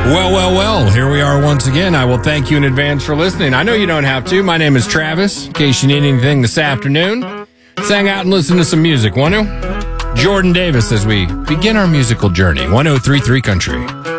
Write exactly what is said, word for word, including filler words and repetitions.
Well, well, well, here we are once again. I will thank you in advance for listening. I know you don't have to. My name is Travis. In case you need anything this afternoon, let's hang out and listen to some music, want to? Jordan Davis as we begin our musical journey. one oh three point three Country.